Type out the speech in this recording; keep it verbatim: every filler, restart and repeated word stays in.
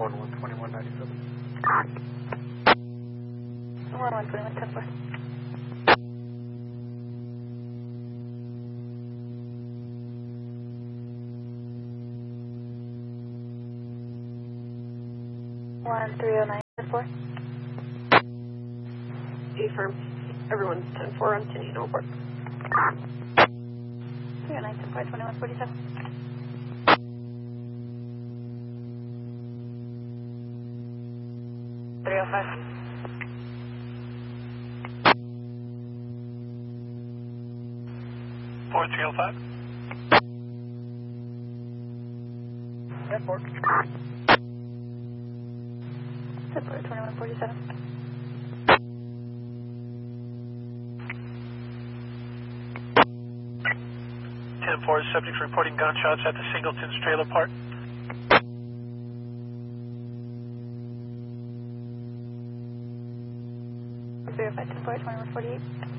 one one twenty-one ninety-seven. one one twenty-one ten four. one three oh nine ten four. Affirm. Everyone's ten four on Tinian Airport. three oh nine ten four twenty-one forty-seven. three oh five. four three oh five. Airport. September twenty-one forty-seven. ten four, subjects reporting gunshots at the Singleton's trailer park. three oh five ten four twenty-one forty-eight.